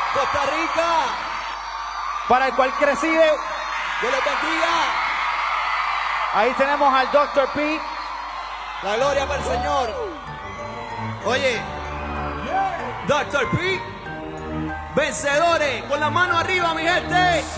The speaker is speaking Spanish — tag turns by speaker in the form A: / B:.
A: Costa Rica.
B: Para el cual crecí.
A: Dios les bendiga.
B: Ahí tenemos al Dr. P.
A: La gloria para el Señor. Oye, Dr. P. Vencedores, con la mano arriba, mi gente.